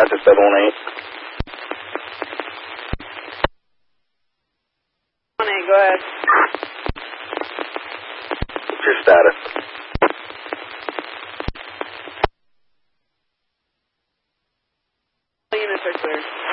dispatch at 718. 1-8, go ahead. What's your status? All units are clear.